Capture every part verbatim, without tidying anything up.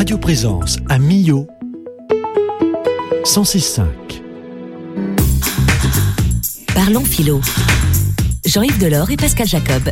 Radio Présence à Millau, cent six virgule cinq. Parlons philo. Jean-Yves Delors et Pascal Jacob.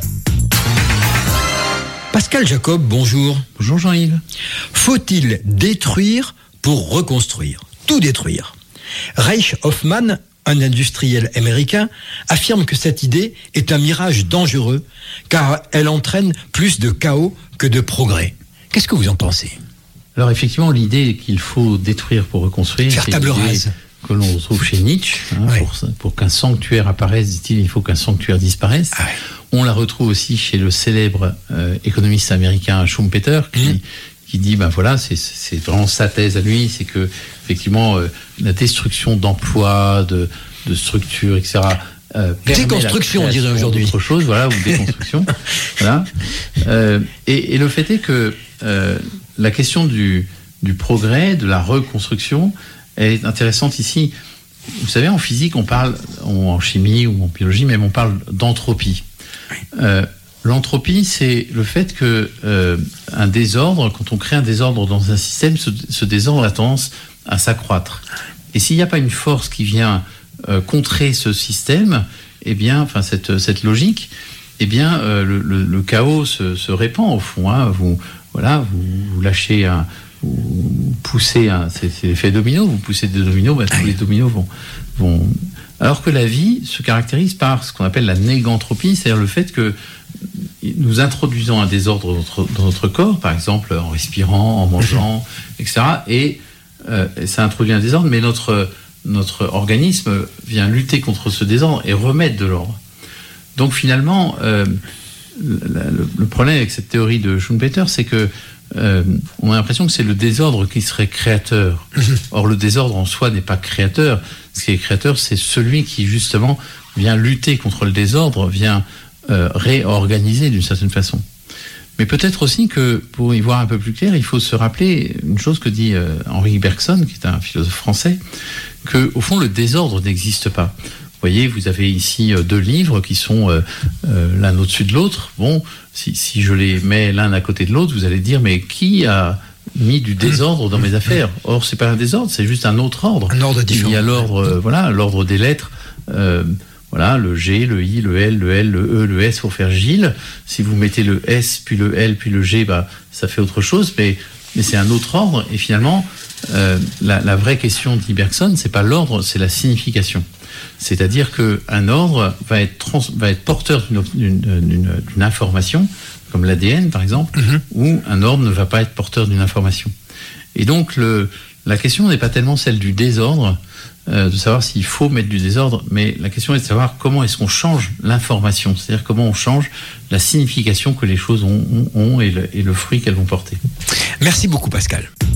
Pascal Jacob, bonjour. Bonjour Jean-Yves. Faut-il détruire pour reconstruire ? Tout détruire. Reich Hoffman, un industriel américain, affirme que cette idée est un mirage dangereux car elle entraîne plus de chaos que de progrès. Qu'est-ce que vous en pensez ? Alors effectivement, l'idée qu'il faut détruire pour reconstruire, faire c'est table l'idée rase que l'on trouve chez Nietzsche. Hein, ouais. pour, pour qu'un sanctuaire apparaisse, dit-il, il faut qu'un sanctuaire disparaisse. Ah ouais. On la retrouve aussi chez le célèbre euh, économiste américain Schumpeter, qui, mmh. qui dit, ben voilà, c'est, c'est vraiment sa thèse à lui, c'est que effectivement euh, la destruction d'emplois, de, de structures, et cetera. Euh, déconstruction, on dirait aujourd'hui. Autre chose, voilà, ou déconstruction. Voilà. Euh, et, et le fait est que euh, la question du, du progrès, de la reconstruction, elle est intéressante ici. Vous savez, en physique, on parle, en chimie ou en biologie, même on parle d'entropie. Euh, l'entropie, c'est le fait que euh, un désordre, quand on crée un désordre dans un système, ce, ce désordre a tendance à s'accroître. Et s'il n'y a pas une force qui vient euh, contrer ce système, eh bien, enfin cette cette logique, eh bien, euh, le, le, le chaos se, se répand au fond. Hein. Vous voilà, vous, vous lâchez un vous poussez un, c'est, c'est l'effet domino, vous poussez des dominos, bah, tous les dominos vont, vont. Alors que la vie se caractérise par ce qu'on appelle la négantropie, c'est-à-dire le fait que nous introduisons un désordre dans notre, dans notre corps, par exemple en respirant, en mangeant, et cetera. Et euh, ça introduit un désordre, mais notre, notre organisme vient lutter contre ce désordre et remettre de l'ordre. Donc finalement, euh, le, le, le problème avec cette théorie de Schumpeter, c'est que Euh, on a l'impression que c'est le désordre qui serait créateur. Or, le désordre en soi n'est pas créateur. Ce qui est créateur, c'est celui qui, justement, vient lutter contre le désordre, vient euh, réorganiser d'une certaine façon. Mais peut-être aussi que, pour y voir un peu plus clair, il faut se rappeler une chose que dit euh, Henri Bergson, qui est un philosophe français, que, au fond, le désordre n'existe pas. Vous voyez, vous avez ici deux livres qui sont euh, euh, l'un au-dessus de l'autre. Bon, si, si je les mets l'un à côté de l'autre, vous allez dire, mais qui a mis du désordre dans mes affaires ? Or, c'est pas un désordre, c'est juste un autre ordre. Un ordre différent. Il y a l'ordre, euh, voilà, l'ordre des lettres. Euh, voilà, le G, le I, le L, le L, le E, le S pour faire Gilles. Si vous mettez le S, puis le L, puis le G, bah, ça fait autre chose, mais, mais c'est un autre ordre. Et finalement, euh, la, la vraie question, dit Bergson, c'est pas l'ordre, c'est la signification. C'est-à-dire qu'un ordre va être, trans, va être porteur d'une, d'une, d'une, d'une information, comme l'A D N par exemple, mm-hmm. ou un ordre ne va pas être porteur d'une information. Et donc le, la question n'est pas tellement celle du désordre, euh, de savoir s'il faut mettre du désordre, mais la question est de savoir comment est-ce qu'on change l'information, c'est-à-dire comment on change la signification que les choses ont, ont, ont et, le, et le fruit qu'elles vont porter. Merci beaucoup Pascal.